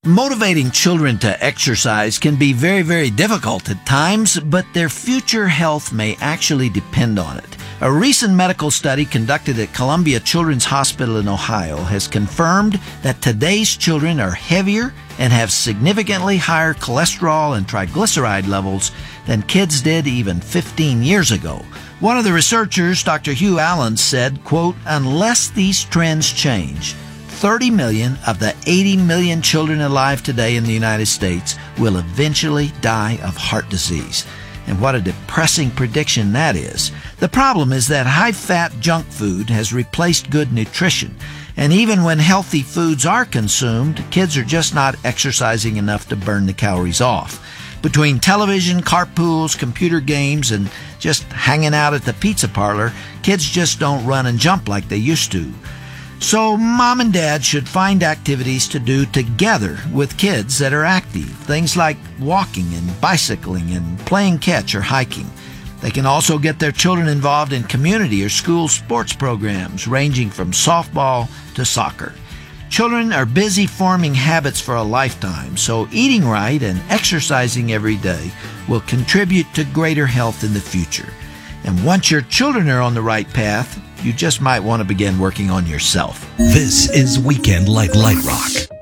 Motivating children to exercise can be very, very difficult at times, but their future health may actually depend on it. A recent medical study conducted at Columbia Children's Hospital in Ohio has confirmed that today's children are heavier and have significantly higher cholesterol and triglyceride levels than kids did even 15 years ago. One of the researchers, Dr. Hugh Allen, said, quote, "Unless these trends change, 30 million of the 80 million children alive today in the United States will eventually die of heart disease." And what a depressing prediction that is. The problem is that high-fat junk food has replaced good nutrition. And even when healthy foods are consumed, kids are just not exercising enough to burn the calories off. Between television, carpools, computer games, and just hanging out at the pizza parlor, kids just don't run and jump like they used to. So mom and dad should find activities to do together with kids that are active. Things like walking and bicycling and playing catch or hiking. They can also get their children involved in community or school sports programs ranging from softball to soccer. Children are busy forming habits for a lifetime, so eating right and exercising every day will contribute to greater health in the future. And once your children are on the right path, you just might want to begin working on yourself. This is Weekend Like Light Rock.